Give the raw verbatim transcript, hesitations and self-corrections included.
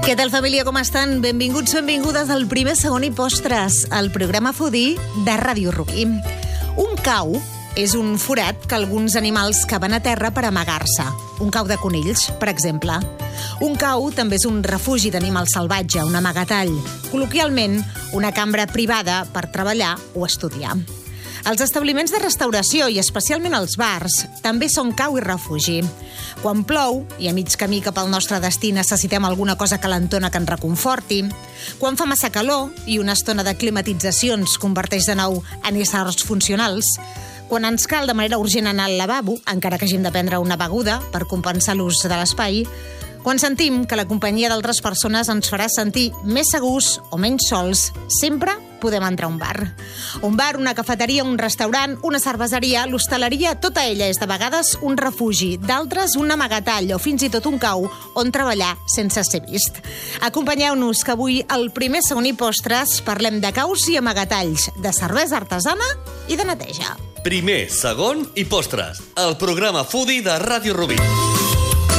Què tal, família, com estan? Benvinguts, benvingudes al Primer, Segon i Postres, el programa foodie de Ràdio Rubí. Un cau és un forat que alguns animals caven a terra per amagar-se. Un cau de conills, per exemple. Un cau també és un refugi d'animal salvatge, un amagatall. Col·loquialment, una cambra privada per treballar o estudiar. Els establiments de restauració, i especialment els bars, també són cau i refugi. Quan plou, i a mig camí cap al nostre destí necessitem alguna cosa calentona que ens reconforti, quan fa massa calor i una estona de climatització ens converteix de nou en éssers funcionals, quan ens cal de manera urgent anar al lavabo, encara que hàgim de prendre una beguda per compensar l'ús de l'espai, quan sentim que la companyia d'altres persones ens farà sentir més segurs o menys sols, sempre podem entrar a un bar. Un bar, una cafeteria, un restaurant, una cerveseria, l'hostaleria, tota ella és de vegades un refugi, d'altres un amagatall o fins i tot un cau on treballar sense ser vist. Acompanyeu-nos, que avui al Primer, Segon i Postres parlem de caus i amagatalls, de cervesa artesana i de neteja. Primer, Segon i Postres, el programa foodie de Ràdio Rubí.